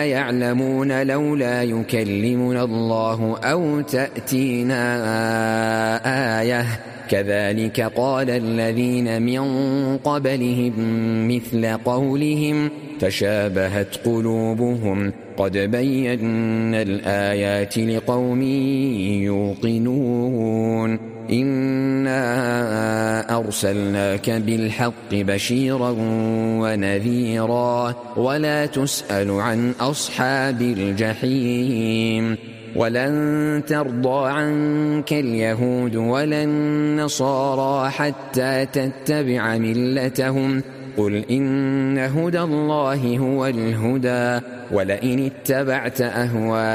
يعلمون لولا يكلمنا الله أو تأتينا آية كذلك قال الذين من قبلهم مثل قولهم تشابهت قلوبهم قد بينا الآيات لقوم يوقنون إنا أرسلناك بالحق بشيرا ونذيرا ولا تسأل عن أصحاب الجحيم ولن ترضى عنك اليهود ولا النصارى حتى تتبع ملتهم قل إن هدى الله هو الهدى ولئن اتبعت أهواءهم